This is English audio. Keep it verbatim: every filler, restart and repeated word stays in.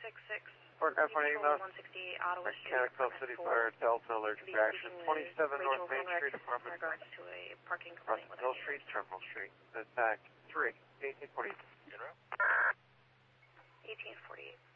six six. Fort California, one sixty-eight Ottawa Street. Mechanical City Fire, Delta Allergic Reaction, twenty-seven North Main Street, Apartment in regards to a parking Russell complaint with Hill Street, Terminal Street. Attack three, eighteen forty-eight. eighteen forty-eight.